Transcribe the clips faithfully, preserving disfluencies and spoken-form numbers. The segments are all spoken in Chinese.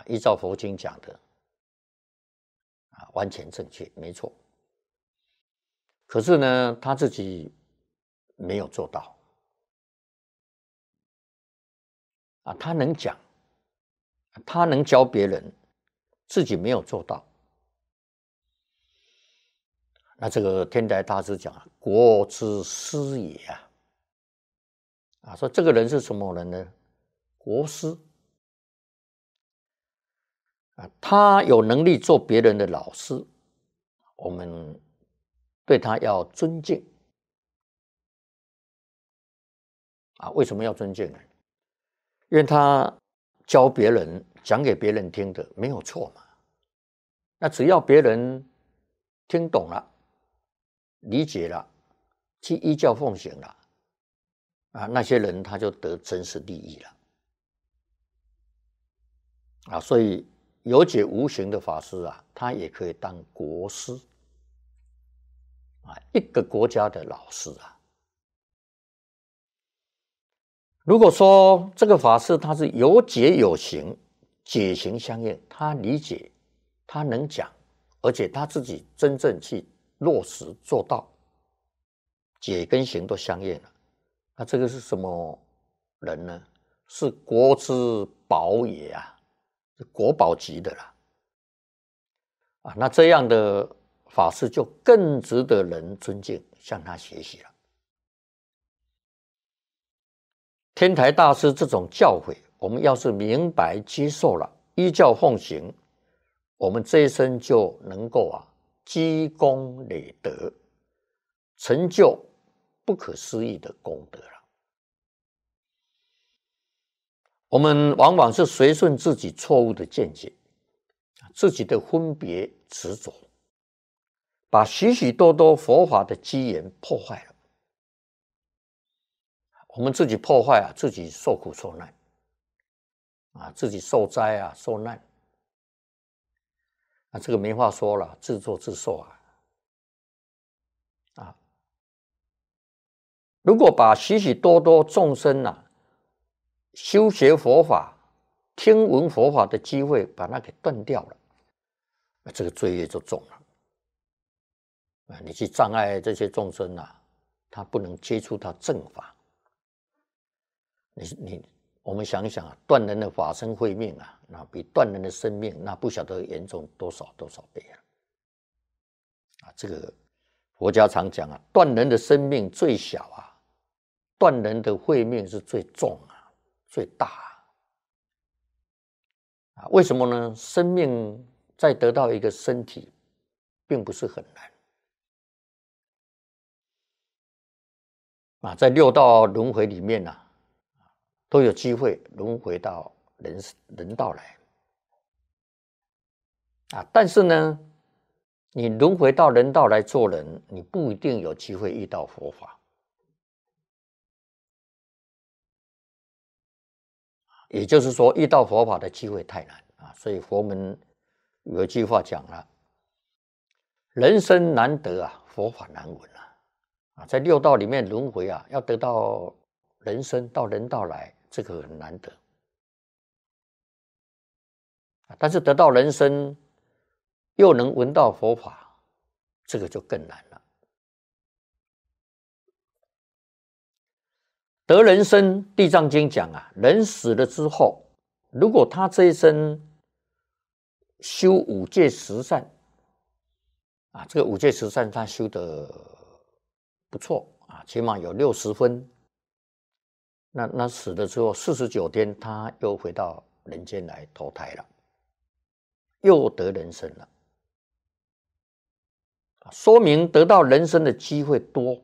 依照佛经讲的啊，完全正确，没错。可是呢，他自己没有做到啊，他能讲，他能教别人，自己没有做到。那这个天台大师讲啊，国之师也啊，啊，说这个人是什么人呢？国师啊，他有能力做别人的老师，我们对他要尊敬啊。为什么要尊敬呢？因为他教别人、讲给别人听的没有错嘛。那只要别人听懂了、理解了，去依教奉行了，啊，那些人他就得真实利益了。啊，所以有解无形的法师啊，他也可以当国师啊，一个国家的老师啊。如果说这个法师他是有解有行，解行相应，他理解，他能讲，而且他自己真正去落实做到，解跟行都相应了，那这个是什么人呢？是国之宝也啊，是国宝级的啦。啊，那这样的法师就更值得人尊敬，向他学习了。天台大师这种教诲，我们要是明白接受了，依教奉行，我们这一生就能够啊积功累德，成就不可思议的功德了。我们往往是随顺自己错误的见解，自己的分别执着，把许许多多佛法的机缘破坏了。我们自己破坏啊，自己受苦受难啊，自己受灾啊，受难啊，这个没话说了，自作自受啊啊！如果把许许多多众生啊修学佛法、听闻佛法的机会，把它给断掉了，那这个罪业就重了啊！你去障碍这些众生啊，他不能接触到正法。你你，我们想一想啊，断人的法身慧命啊，那比断人的生命，那不晓得严重多少多少倍啊！啊，这个佛家常讲啊，断人的生命最小啊，断人的慧命是最重啊，最大啊！啊，为什么呢？生命再得到一个身体，并不是很难啊，在六道轮回里面啊，都有机会轮回到人人道来啊，但是呢，你轮回到人道来做人，你不一定有机会遇到佛法。也就是说，遇到佛法的机会太难啊，所以佛门有一句话讲了：人生难得啊，佛法难闻啊！啊，在六道里面轮回啊，要得到人生到人道来，这个很难得。但是得到人生，又能闻到佛法，这个就更难了。得人生，《地藏经》讲啊，人死了之后，如果他这一生修五戒十善啊，这个五戒十善他修得不错啊，起码有六十分。那那死了之后四十九天，他又回到人间来投胎了，又得人生了，说明得到人生的机会多。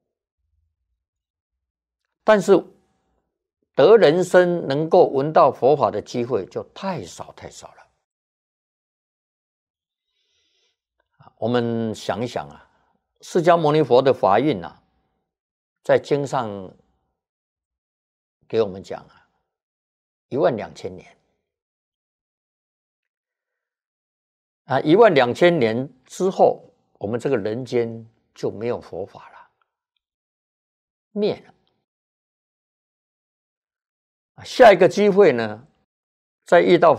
但是得人生能够闻到佛法的机会就太少太少了。我们想一想啊，释迦牟尼佛的法运啊，在经上给我们讲啊，一万两千年啊，一万两千年之后，我们这个人间就没有佛法了，灭了。下一个机会呢，再遇到